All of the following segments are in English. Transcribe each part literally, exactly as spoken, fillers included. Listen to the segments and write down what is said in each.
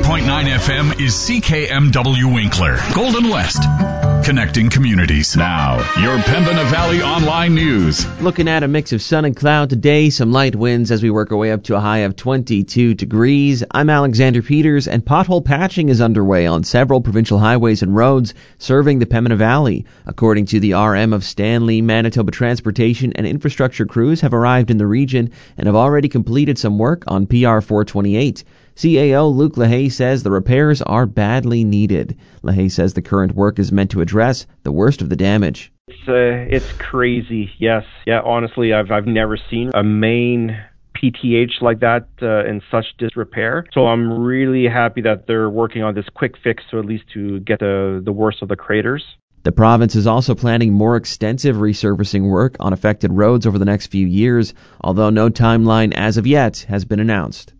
point nine F M is C K M W Winkler, Golden West. Connecting communities. Now, your Pembina Valley Online News. Looking at a mix of sun and cloud today, some light winds as we work our way up to a high of twenty-two degrees. I'm Alexander Peters, and pothole patching is underway on several provincial highways and roads serving the Pembina Valley. According to the R M of Stanley, Manitoba Transportation and Infrastructure crews have arrived in the region and have already completed some work on P R four twenty-eight. C A O Luke LaHaye says the repairs are badly needed. LaHaye says the current work is meant to address the worst of the damage. It's uh, it's crazy, yes. Yeah, honestly, I've I've never seen a main P T H like that uh, in such disrepair. So I'm really happy that they're working on this quick fix, so at least to get the, the worst of the craters. The province is also planning more extensive resurfacing work on affected roads over the next few years, although no timeline as of yet has been announced.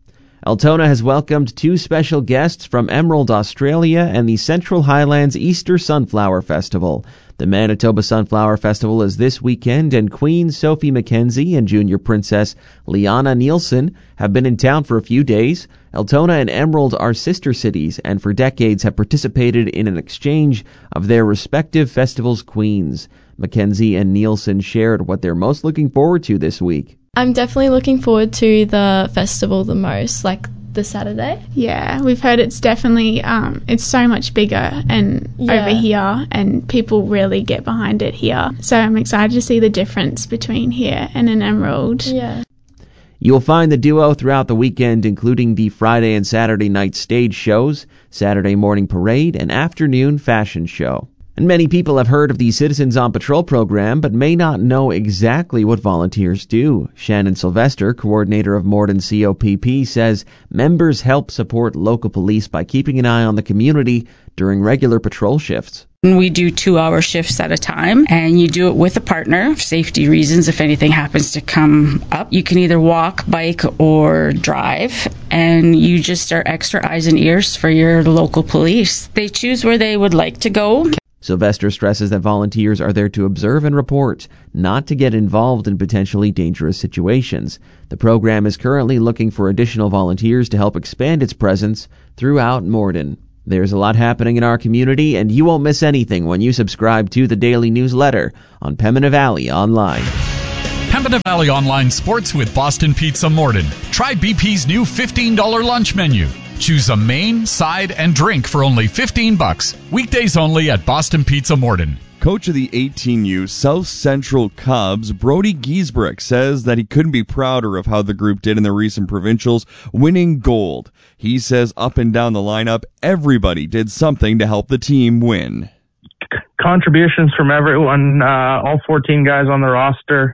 Altona has welcomed two special guests from Emerald, Australia and the Central Highlands Easter Sunflower Festival. The Manitoba Sunflower Festival is this weekend, and Queen Sophie Mackenzie and Junior Princess Liana Nielsen have been in town for a few days. Altona and Emerald are sister cities and for decades have participated in an exchange of their respective festivals' queens. Mackenzie and Nielsen shared what they're most looking forward to this week. I'm definitely looking forward to the festival the most, like the Saturday. Yeah, we've heard it's definitely, um, it's so much bigger and Yeah. over here, and people really get behind it here. So I'm excited to see the difference between here and an Emerald. Yeah. You'll find the duo throughout the weekend, including the Friday and Saturday night stage shows, Saturday morning parade, and afternoon fashion show. And many people have heard of the Citizens on Patrol program, but may not know exactly what volunteers do. Shannon Sylvester, coordinator of Morden C O P P, says members help support local police by keeping an eye on the community during regular patrol shifts. We do two-hour shifts at a time, and you do it with a partner for safety reasons. If anything happens to come up, you can either walk, bike, or drive, and you just are extra eyes and ears for your local police. They choose where they would like to go. Sylvester stresses that volunteers are there to observe and report, not to get involved in potentially dangerous situations. The program is currently looking for additional volunteers to help expand its presence throughout Morden. There's a lot happening in our community, and you won't miss anything when you subscribe to the daily newsletter on Pembina Valley Online. Pembina Valley Online Sports with Boston Pizza Morden. Try B P's new fifteen dollars lunch menu. Choose a main, side, and drink for only fifteen bucks. Weekdays only at Boston Pizza Morden. Coach of the eighteen U South Central Cubs, Brody Giesbrecht, says that he couldn't be prouder of how the group did in the recent provincials, winning gold. He says up and down the lineup, everybody did something to help the team win. Contributions from everyone, uh, all fourteen guys on the roster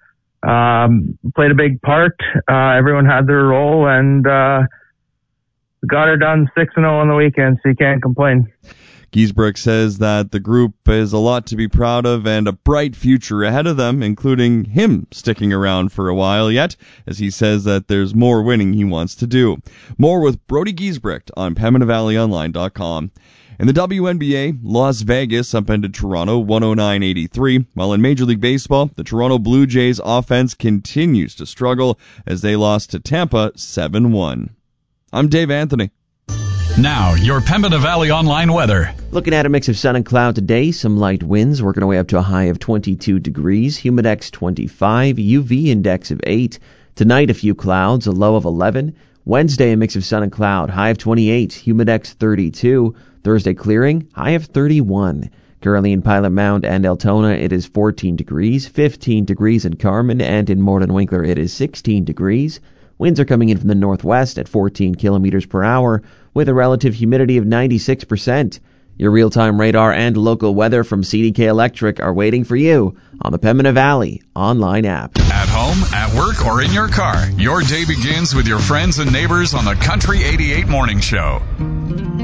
um, played a big part. Uh, everyone had their role, and uh, got her done six and oh on the weekend, so you can't complain. Giesbrecht says that the group is a lot to be proud of and a bright future ahead of them, including him sticking around for a while yet, as he says that there's more winning he wants to do. More with Brody Giesbrecht on Pembina Valley Online dot com. In the W N B A, Las Vegas upended Toronto one oh nine eighty-three, while in Major League Baseball, the Toronto Blue Jays offense continues to struggle as they lost to Tampa seven one. I'm Dave Anthony. Now, your Pembina Valley Online weather. Looking at a mix of sun and cloud today, some light winds working our way up to a high of twenty-two degrees, humidex twenty-five, U V index of eight. Tonight, a few clouds, a low of eleven. Wednesday, a mix of sun and cloud, high of twenty-eight, humidex thirty-two. Thursday, clearing, high of thirty-one. Currently in Pilot Mound and Altona, it is fourteen degrees, fifteen degrees in Carman, and in Morden Winkler, it is sixteen degrees. Winds are coming in from the northwest at fourteen kilometers per hour with a relative humidity of ninety-six percent. Your real-time radar and local weather from C D K Electric are waiting for you on the Pembina Valley online app. At home, at work, or in your car, your day begins with your friends and neighbors on the Country eighty-eight Morning Show.